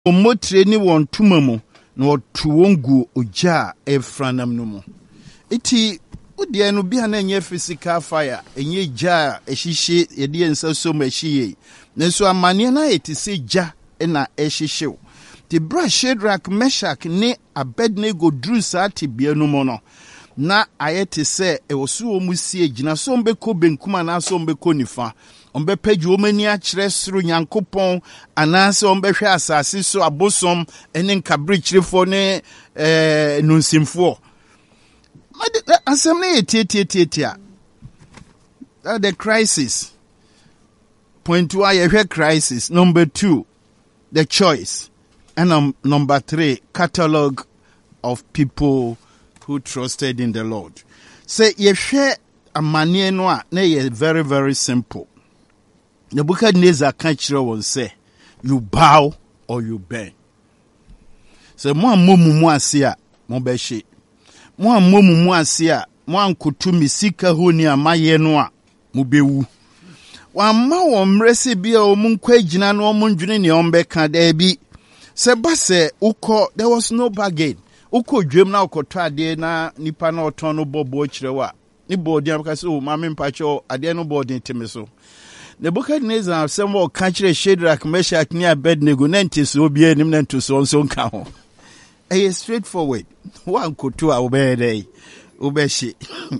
omotre ni won tumamu na otu wongu oja efranam no mu. Iti udie no bia na enye physical fire, enye ja ehihye yede ensaso mahyiye. Nenso amane na etise ja na ehihyew. Ti bra Shadrach, Meshach ne Abednego dru saa tibia no mo no. Na ayete se ewosu omusie gina so mbeko benkuma na so mbeko nifa. Ombe peju omani akire soro Nyankopon anase ombe hwe asase so abosom ene nkabrichirefo ne nunsimfo. Asem na etietia. The crisis. Point 1 ye crisis. Number 2, the choice. And number 3, catalog of people who trusted in the Lord. Say ye share a manie no a na ye very very simple. Nebuchadnezzar can chiro won say you bow or you bend. Say mo amomu ase a mo be hye. Mo amomu ase a mo ankotu misika honi amaye no a mo bewu. Wa ma wo mrese bia o mo nkwa gina no mo ndwene ne ombeka da bi. Se ba se uko there was no bargain. Uko dwem na ukoto ade na nipa na oton no bobo kirewa. Ni bodi am ka se o mame mpacho ade no bodi teme so. Nebuchadnezzar some more country Shadrach, Meshach ne Abednego na ntiso obi anim na ntoso nso nka ho. Eye straightforward. Wan koto a obede obehye.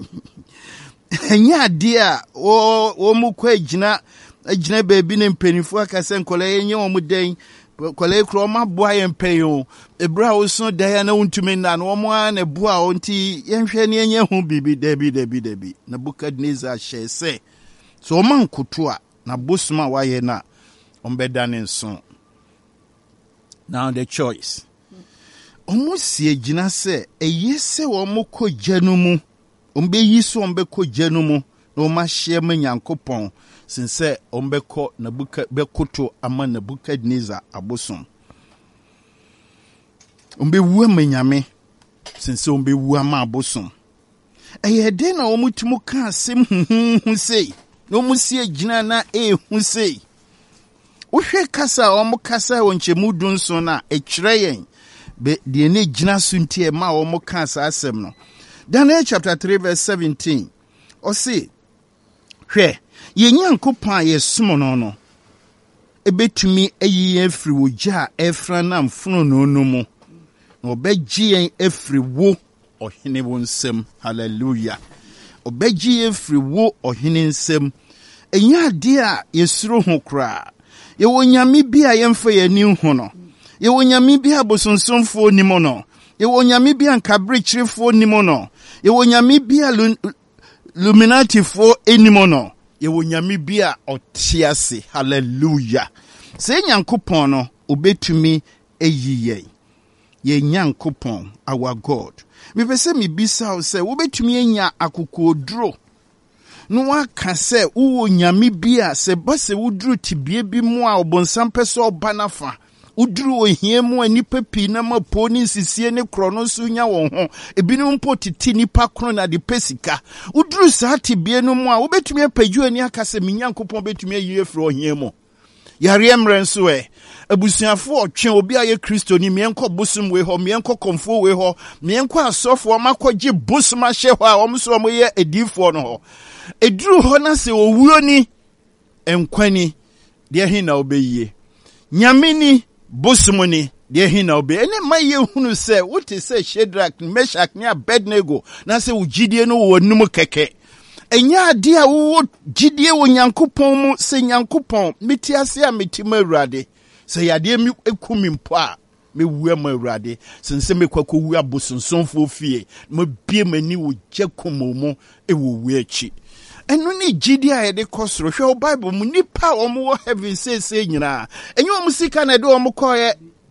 Enya ade a o mu kwa agina baabi ne mpanifo akase nkole enye o mu den kwale kro ma boa ye mpanyo ebra wo so dan na untumi na no mo a na boa onti yenhwe ne enye ho bibi dabi Nebuchadnezzar hye se so man koto a na bosuma waye na ombeda ne nso. Now the choice. Omusi agina se eyese wo mokọ ganu mu ombe yiso ombe ko ganu mu no ma hye ma Nyankopon since ombeko Nebuchadnezzar ama Nebuchadnezzar abosom. Ombe wu amanyame since ombe wu ama abosom. Eye de na omutumu ka asem hu sei. No musi agina na hu sei. Uhwe kasa omukasa wonchemu dunso na ekire yen be de ne gina suntie ma omukasa asem no. Daniel chapter 3 verse 17. O say hwe ye Nyankopon yesom no ebetumi ayi afri woja efra na mfuno no mu na obegye yen afri wo ohene wonsem. Hallelujah. Obegye afri wo ohene nsem. Enya ade a yesuro ho kra ye wonyame bi a yemfa yani ho no ye wonyame bi abosonsomfo ni mo no ye wonyame bi ankabrichirefo ni mo no ye wonyame bi luminati fo enimo no ye wonyame bi a otiase. Hallelujah. Se Nyankopon no obetumi eyiye ye Nyankopon our God. Me pese me bisa o se obetumi enya akokoduro no waka se wo nyame bi a se ba se wuduru tibie bi mu a obonsam pese obanafa uduru ohie mu anipa pi na mapo ni nsisie ne krono so nya won ho ebinu mpo titi nipa krono na de pesika uduru saa tibie no mu a wobetumi apaju ani aka se Nyankopon betumi ayi efro ohie mu yare emrenso abusuafo otwe obi aye Kristo ni mienko bosum we ho mienko komfo we ho mienko asofo makogye bosum ahye ho a omso moye edifo no ho eduru ho na se owuo ni enkwani de hin na obeyie nyame ni bosum ni de hin na obe ene maye hunu se wote se Shadrach, Meshach ne Abednego na se ugidie no wonum keke enya ade a wo gidie wo Nyankopon mu se Nyankopon metiase a metima Awurade se yade mi ekumi mpo a mewu ama Awurade sense mekwako wu abosonsonfo fie mo bie mani wo gyakomomo ewo achi enu ni gidie a yede kosoro hwe Bible mu nipa omo heaven say nyina enye omo sika na de omo koye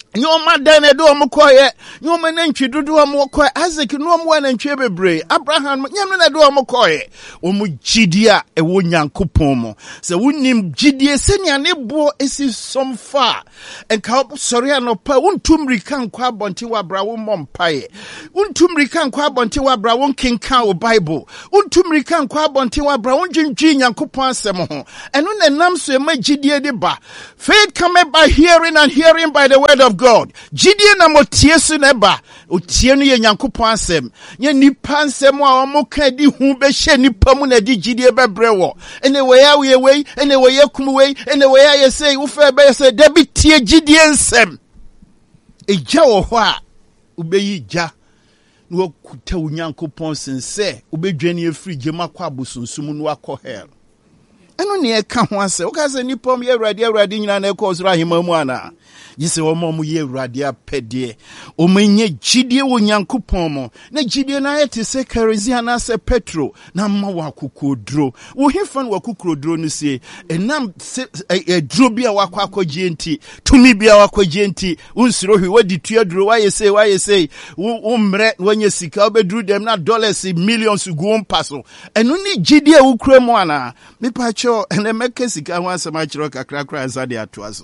Nyoma dane do omokoye nyoma nantwi dodo omokoye Isaac no omo nantwi bebre Abraham nyam na do omokoye omugidia ewo Nyankopon mo se wonim gidie senia ne bo esi somfa enka sori anopa wontumri kan kwa bonte wa bra wo mompaye wontumri kan kwa bonte wa bra won kenkan o Bible wontumri kan kwa bonte wa bra won dwendwi Nyankopon asem ho eno na nam so e magidie de ba faith come by hearing and hearing by the word of God. Jidie na motie so neba otie no ye Nyankopon asem ye nipa nsem a omoka di hu be hye nipa mu na di jidie bebre wo ene we ya we we ene we ya kum we ene we ya ye say wo fa be say da bi tie jidie nsem eja wo ho a ubeyi ja no kuta Nyankopon sense ubedwane efiri gema kwa abosunsum no akọ hell eno ne e ka ho ase wo ka se nipa mu ye awrade nyina na e ko sura hema mu ana yise wo mo ye awrade apede o menye gidie wo Nyankopon mo na gidie na yete se kerosene na se petro na ma wa kokodro wo hefa no wa kokodro no se enam dro bia wa kwakogie enti tumi bia wa kwagie enti unsuro hwi wadi tuadro wa yese wo mre wanye sika obedru dem na dollars millions go paso eno ni gidie wo kura mo ana me pa cho ene meke sika ho asema chiro kakra azade atoaso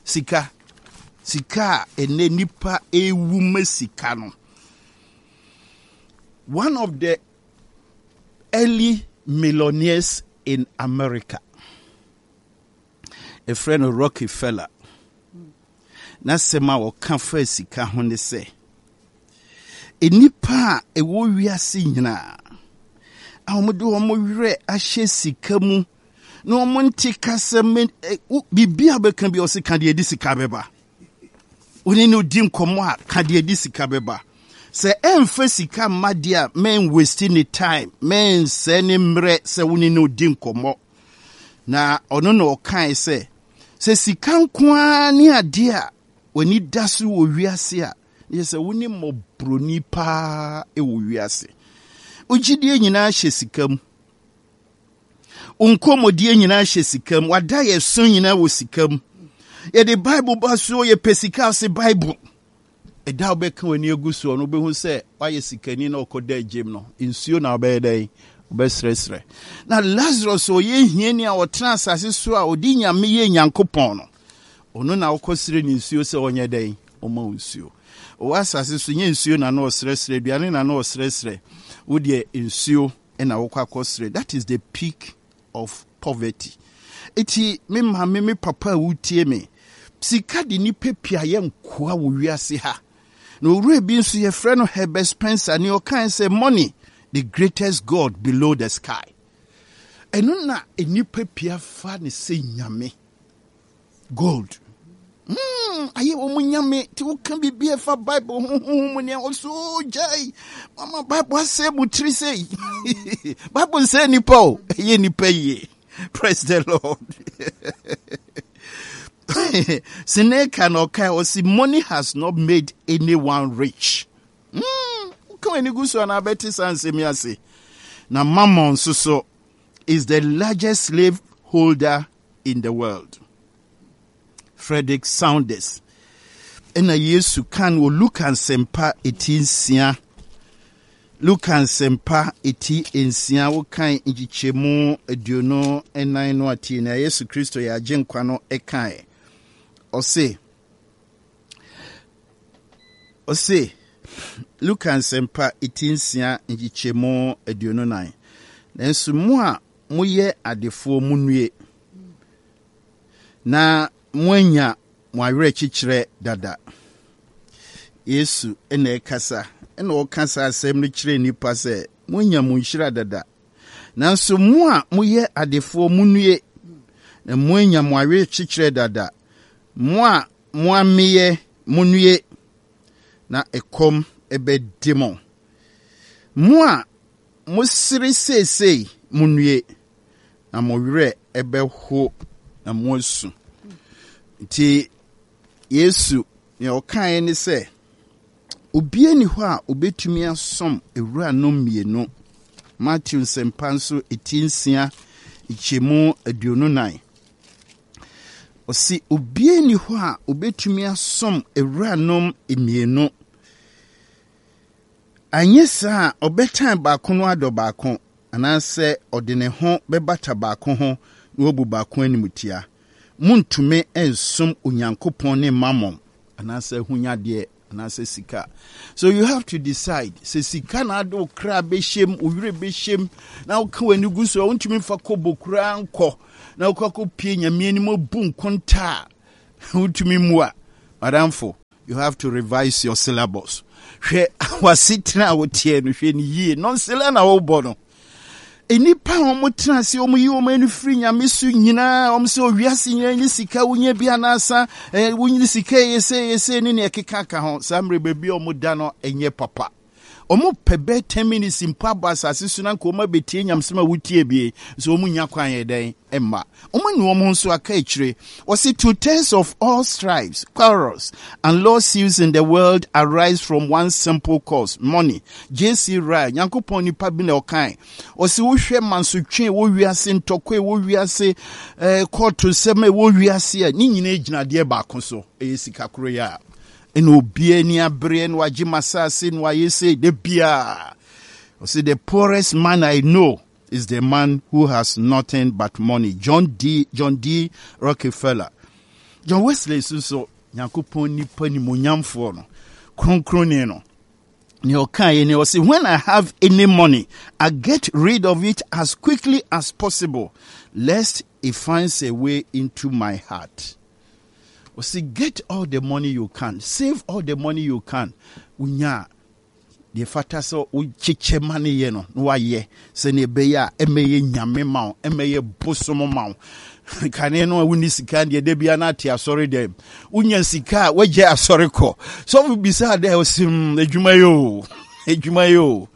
sika ene nipa ewu mesika no. One of the early millionaires in America, a friend of Rockefeller, na sema wo kan fa sika ho ne se enipa ewo wiase nyina awodo wo wire ahye sika mu no omonti kasem bibia bekan bi o se kan de sika beba oni no di nkomo a kan de sika beba se emfa sika madia men wasting the time men se ni mre se woni no di nkomo na ono no kan se sika nkoa ni ade a woni dasu wo wiase a yese woni mobroni pa e wo wiase ogidie nyina hye sikam unkomodie nyina hye sikam wada ye so nyina wo sikam ye the Bible baso ye pesika se Bible e da obeka wani aguso no behu se waye sikani na okoda agem no insuo na obedai obesresre na Lazarus o ye hiani a otena asase so a odi nyame ye Nyankopon no ono na okosire ni insuo se onye dai oma insuo o asase so nye insuo na no osresre duane na no osresre wo de insuo na wo kwakosre. That is the peak of poverty. Eti me papa wutie me sika de ni pepia ye nkoa wo wiase ha no ure bi nso ye frɛ no Herbert Spencer ne o kan say money the greatest god below the sky. Eno na eni pepia fa ne se nyame gold aye wo munyame ti wo kan bibia fa Bible hu ne oso jai mama Bible say butri say Bible say ni po ye ni peye. Praise the Lord. Seneca no kai osi money has not made anyone rich. Come any go so na beti sanse mi ase. Na Mammon so is the largest slave holder in the world. Frederick Saunders. Ena Yesu kan wo Lukan sempa etinsia. Lukan sempa eti ensia wo kan ngichemu aduono enan no ati na Yesu Kristo ya agenkwa no ekan. Ose Lukan sempa etinsia ngichemu aduono nan. Nanso mu a moye adefo munue na mwanya mwawere chichire dada Yesu ene ekasa ene okasa asem no chire nipa se mwanya munhira dada nanso mu a moye adefo munue na mwanya mwawere chichire dada mu a mwameye munue na ekom ebedimo mu a musiri sesei munue na mwawere ebeho na mwosu ti Yesu ye okan ni se obie ni ho a obetumi asom ewura no mienu. Matthew sempanso etinsia ichemu aduonu nan. Osi obie ni ho a obetumi asom ewuranom emienu. Anye saa obetan baako no ado baako anase odene ho bebata baako ho no obu baako animutia. Muntume ensom Onyankopon ne Mammon anase hunyade anase sika. So you have to decide. Se sika na ado kra behiem, owure behiem, na woka wani gu so wontumi fa kobo kra nko. Na ukako pie nyame ni mo bu nkonta utumi mua. Madamfo, you have to revise your syllabus. Hwe wasitna wotie no hwe ni yie non sela na wo bono. Enipa omotra se omuyi omanu firi nyame su nyina omse owiase nyina ni sika wonye bia na asa wonyi sika yese ni ne ekeka ka ho samre bebi omoda no enye papa. Omo pebe 10 minutes impa basa asisu na nkoma betie nyamsema wutie bie so omu nya kwan yeden emma omo ni omo nso aka ekire o say 2/3 of all strifes, quarrels and lawsuits in the world arise from one simple cause, money. JC Rai Nyankopon nipa bi na okan o say wo hwe mansotwe wo wiase ntokwe wo wiase court seme wo wiase ni nyina ejinade ba koso sika kro ya eno bie ni abre no agi masase no ayese de bia. O say the poorest man I know is the man who has nothing but money. John D. Rockefeller. John Wesley so Nyankopon nipa ni monyamfo no kronkron no ni okan ni o say when I have any money I get rid of it as quickly as possible lest it finds a way into my heart. O say get all the money you can, save all the money you can. Unya the fata so uchiche money ye no wa ye se ne be ya emeye nyame ma o emeye bosomo ma o kane no wuni sika de bia na ate asori dem unya sika waje asori ko so bisa de osim adwuma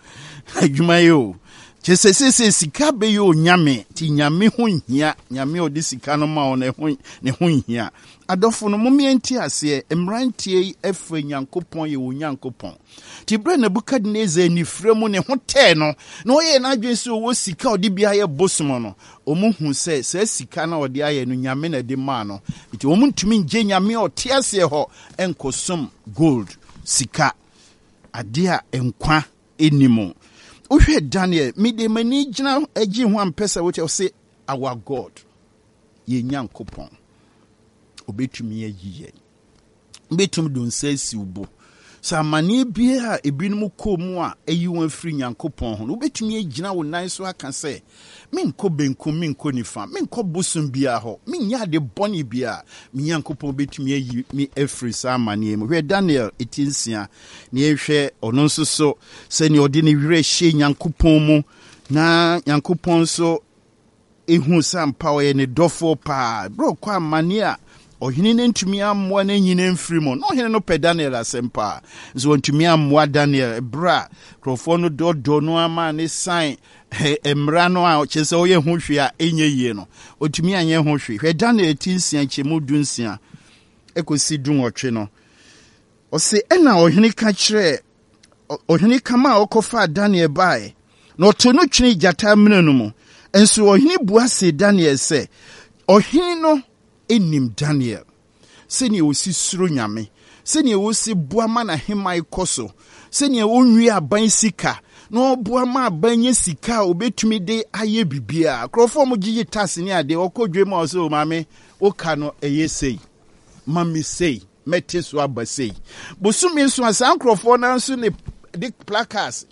yo chese sika be yo nyame ti nyame ho hia nyame odi sika no ma o ne ho hia adofo no momienti ase emrantie efe Nyankopon ye wo Nyankopon ti bre Nebukadnezar ni fremu ne ho te no na oye na adwen se wo sika odi bia ye bosom no omuhu se sika na odi aye no nyame na de ma no ti omuntumi nje nyame o te ase ho enkosom gold sika ade a enkwa enimo. Uhwe Daniel mide mani gina agi ho ampesa wote o say our God ye Nyankopon obetumi ayiye betum don sesi ubo sa mani bia ebinum komu a eyi won afiri Nyankopon ho obetumi agina wo nan so aka say menko benko menko nifa menko bosom bia ho menya de boni bia me Nyankopon betumi ayi mi afiri sa mani mu. Hwe Daniel etinsia ne ehwe ono nso so se ne odi ne wire hye Nyankopon mu na Nyankopon so ehu sampa wo ye ne dofo pa bro kwa mani a ohini ne ntumi amwa na nyina mfiri mu no ohini no pe Daniel asempa zo ntumi amwa Daniel bra krofo no dodo no ama ne sign emra no a chese oye ho hwe a enye yie no otumi anye ho hwe. Hwe Daniel tinsia chemu dunsia ekosi dunwotwe no o se ena ohini ka kire ohini kama okofa Daniel bae no to no twene jata mena no mu enso ohini bua se Daniel se ohini no enim Daniel seni osi suro nyame seni osi boama na hemai koso seni onwi aban sika no boama abanye sika obetumi de aye bibia krofo mo gigi tasse ni ade okodwe ma o so mame oka no eyesei mami sei mete so abasei bosumi so asan krofo na so ne dik placards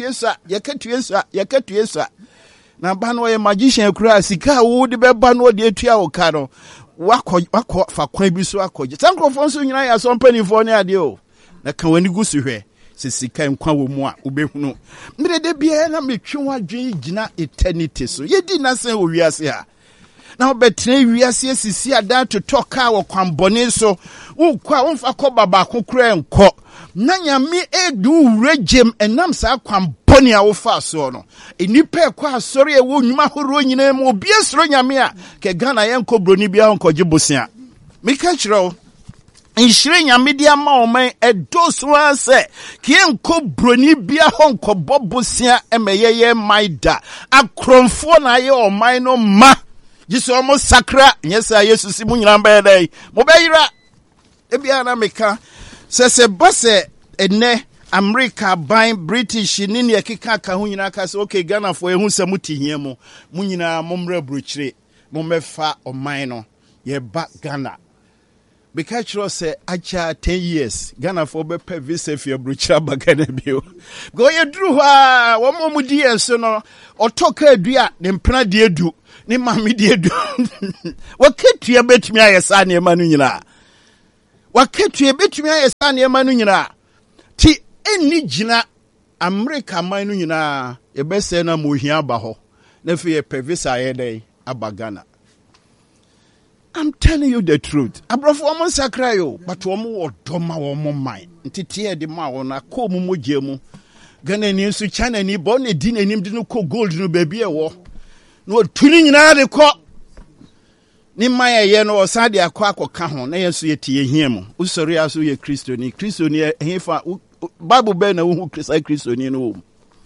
yakatue so na ba no ye magician kura sika wo de beba no de atua wo ka no wako fa kwan bi so akoje sankrofo so nyina ya so mpanifo ne ade o na ka wani gusu hwe sisika nkwa wo mu a obehunu mrede bia na metwe wadwen gina eternity so yedi na sen wo wiase ha na obetre wiase sisi ada to toka wo kwambone so wo kwa wo fa ko baba kokura enko na nyame edu regem enam sa kwambone a wo fa so no enipa kwa asori e wo nwuma horo nyina mu obi esoro nyame a ke Ghana yenko broni bia onkoje bosia mika chiro inshire nyame dia ma o man edoso ase kienko broni bia honko bobosia emeyeye maida akromfo na ye o man no ma Just almost sakra. Yes, I used to see Munyamba day. Mobeira. Ebiana meka. Se bosse ene America buying British nini ya kikaka hunyina kasi okay Ghana for ehun se muti hie mo. Munyina momre bruchire. Momefa omaino. Ye back Ghana. Because you say acha 10 years Ghana for be pay visa for bruchira bagana bio. Go ye drew ha wo mo mudi enso no otoka adua ne mpena de edu ne mame de edu. Waketua betumi ayesa ne ma no nyina. Waketua betumi ayesa ne ma no nyina. Ti eni gina America man no nyina e be se na mo hia ba ho. Na fi ye pay visa ye dey abagana. I'm telling you the truth. Abrofo omo sakra yo, but omo odoma omo mind. Ntiti de ma wona ko mu moje mu. Gana ni nso China ni bo na di nanim de no ko gold no baby e wo. No tuni nyina de ko. Ni maye ye no osan de akwa ho na yeso ye tie hia mu. Usori aso ye Kristo ni hefa Bible be na wo Kristo ni no.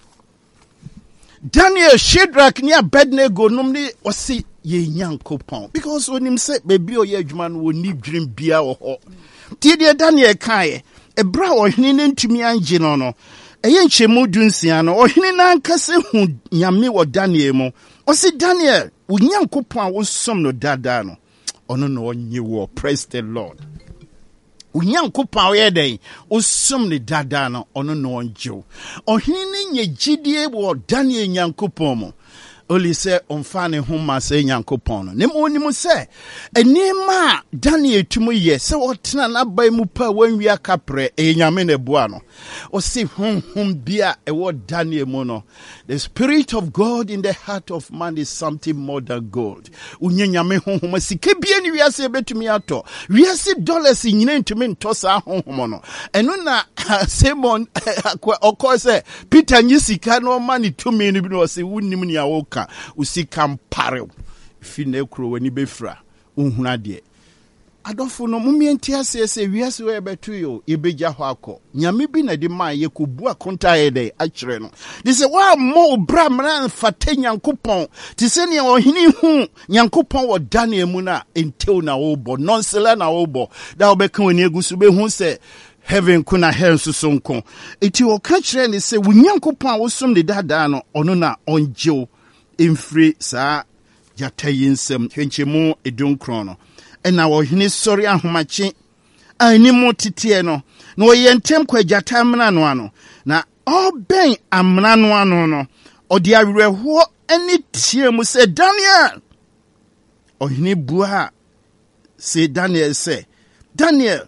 Daniel, Shadrach, ni Abednego nom ni osi ye Nyankopon because when him say baby o ye adwuma no ni dream bia wo ho. Ti de Daniel kai e bra ohene ne ntumi anje no no. Eye nchemu dunsia no ohene na ankase hu nyame wo Daniel mo. Osi Daniel, wo Nyankopon wo som no dada no. Ono no onye wo, praise the Lord. Unyankopa we den osum ne dada no ono no onjo ohini nye gidie wo Daniel Nyankopon mo oli se onfa ne ho ma se Nyankopon no nem onimu se enima Daniel tumu ye se wotena na bai mu pa wanwi akapre enyame ne boa no o se honhom bia e wo Daniel mo no. The spirit of God in the heart of man is something more than gold. Unyanyame honhom sike bia ni wiase betumi ato wiase dollars nyina ntumi ntosa honhom no eno na Simon okọ se Peter nyisika no mani tumi no bi no se wunnim ni awoka usika mpare fi na ekro wani befra unhuna de adofo no mumienti asese wiase we betu yo ebeja ho akọ nyame bi na de ma ye kobu akonta ye de akire no de se wa mo bra mra fata Nyankopon ti se ne ohini hu Nyankopon wo Daniel mu na entew na wo bo nonsela na wo bo da obeka woni egusu be hu se heaven kuna hell susonko eti o ka kire ne se wo Nyankopon wo som de dada no ono na onjew emfiri sa jatayinsem hwenchemu edunkron no ena ohini sori ahomachi animu titie no na oyentem kwa jata amna no ano na oben amna no ano no odi awerɛho ani tie mu se Daniel ohini bua se Daniel se Daniel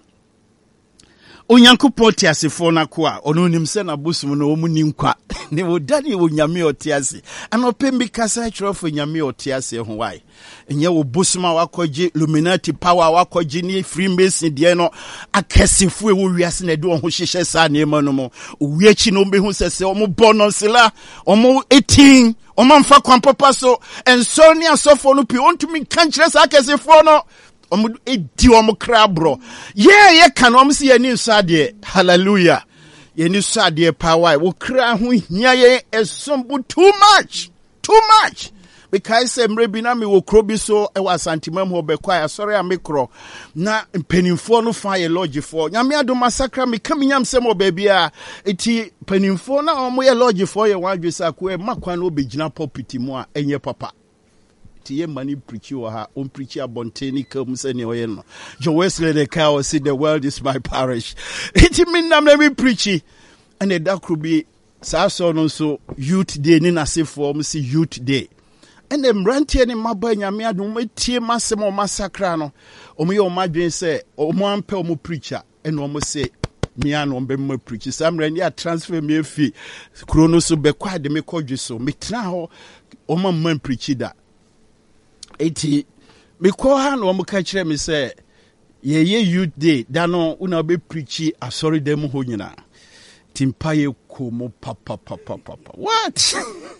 Onyankopon ti asefo na ko a ono nim se na bosum no omu ni nkwa ne wo Daniel wo nyame oti ase anopembi kasa chirofo nyame oti ase ho wai enye wo bosuma wakoje Illuminati power wakoje ni Freemason de no akasefo e wo wiase na de ho hyehye sa na ema no mo owiachi no behu sese omo bononsela omo 18 omo mfa kwampapa so enso ni asofo no pi ontumi kankyere sa akasefo no omo edi omo krabro ye kan omo si ani nsade hallelujah ye ni sade power wo kra ho hia ye esombu too much because emre na me wo krobi so e wa santimam ho be kwa sorry amekro na mpenimfo no fa ye lodge for nyame ado masakra me kam nyam sem obabia eti penimfo na omo ye lodge for ye wadwesa ko e makwa na obegina pulpit mu a enye papa ye mani preach you ha on preach abonteni come say ne oye no John Wesley the cow say the world is my parish it mean na me preach and that could be so no so youth day ni na say for see youth day and them rantie ni maba nyame adom tie masem o masakra no o me o madwen say o mo ampe o mo preacher and o mo say me an on be mo preach some ran ya transfer me fi krono so be kwa de me kodwe so me tra ho o man preach da eti me ko ha no mo ka kire me say ye youth day da no una be preach asori dem ho nyina timpaye ko mo papa what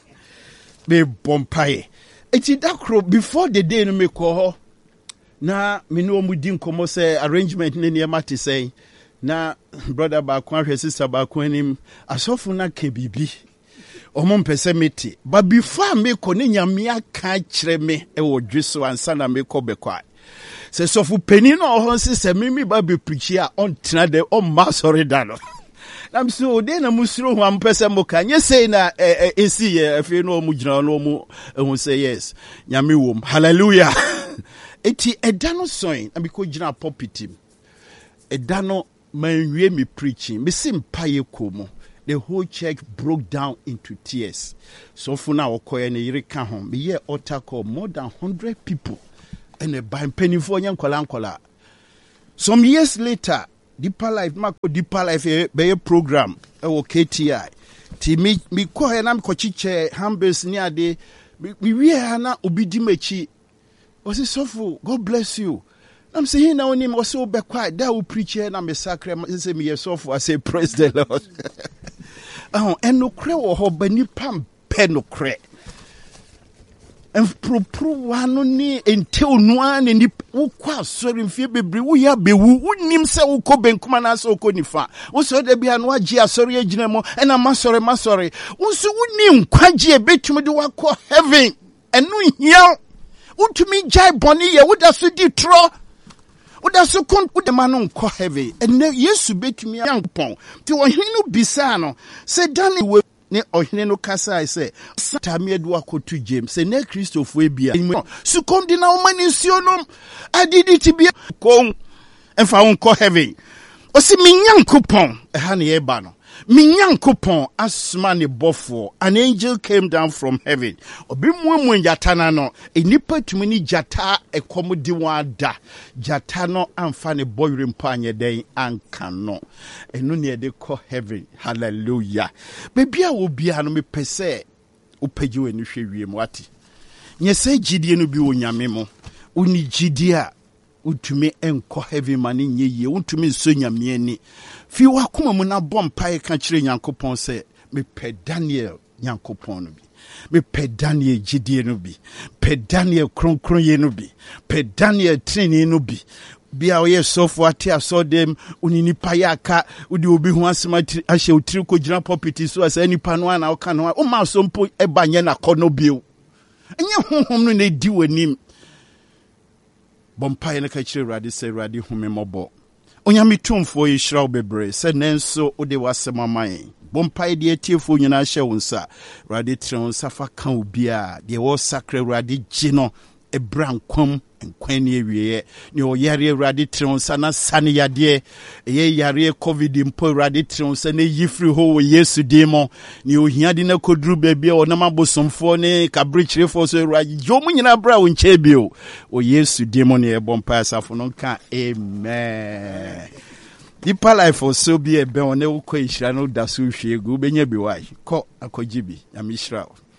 be bompaye eti dakro before the day no me ko ho na me no mu di nkomo say arrangement ne ne mate say na brother ba ko ahwe sister ba ko anim asofo na ka bibi Omon pese meti. But before me kone nyamia kan chire me ewo dweso ansa na me ko bekwa. Se sofu penino ohon se mimi ba be preach a on tena de on ma sorry dano. I'm so de na musuro ho ampese mo kan ye say na esi ye afi no mu gina no mu ehun say yes. Nyame wom. Hallelujah. Eti edano soin na biko gina pulpit. Edano manwie me preaching. Me simpaye komo. The whole church broke down into tears. So for now, we hear altar call more than 100 people. And a by penny for young kola. Some years later, Deeper Life, Marco Deeper Life, a program, KTI. Ti me ko he na me kochiche hambes ni ade we we na obi di machi. O say sofo, God bless you. I'm saying now him also be quiet. That will preach here na me sacre say me sofo. I say praise the Lord. And no cre wo ho bani pam pe no cre. And pro wano ni ente onua ni wo kwa sorry mfie bebre wo ya bewu wonim se wo ko benkuma na so ko nifa wo so da bia no agi asori agina mo na masori wo so wonim kwaje betum de wakọ heaven enu hia wotumi jai boni ye woda so di tro woda so kon woda ma no nkọ heaven ene Yesu betumi yankpon ti wo hinu bisa no se dani we ne ohene no kasa ise satame adu akotu James se ne Christopher bia su kom di na omani nsionom adidi ti bia kon emfa won ko heaven o si minyankopon ha ne ye ba no minyankopon asma ne bofo an angel came down from heaven obi muamu jata na no enipa tumi ni jata ekomodi wada jata no amfa ne boyre mpa anye den anka no enu ne de ko heaven hallelujah bebia wo bia no me pese opagi we ni hwe wiem wati nyese gidie no bi wonyame mo oni gidie a utumi enko heaven mani nyeye utumi nso nyame ani fi wakoma mu na bompa ka kire Nyankopon se me pe Daniel Nyankopon no bi me pe Daniel gidie no bi pe Daniel kronkron ye no bi pe Daniel training no bi bia oye sofo ati asodem unini payaka udi obi hu asema ahye otiri ko gina property so asa nipa no ana oka no o ma so mpo ebanye na kono bio enye honhom no na di wanim bompa ne ka kire radi se radi home mobo onyame tumfo yi shiraw bebre se nenso ode wasema man bompa de atiefo nyina hye wonsa radi tren safa kan obia de wo sacre radi gino ebrankom enkwani ewiye ni o yare radi tren sana sane yade ye yare covid mpo radi tren sana yifri ho wo Yesu demo ni o hiade na kodru bebia o na mabosomfo ne kabrichirefo so radi jomu nyina bra wo nche bio o Yesu demo ne ebompa asafo no ka amen. Deeper Life also be a be on e wo ko ihira no da so hwegu benya bi wai ko akogibi ya mishra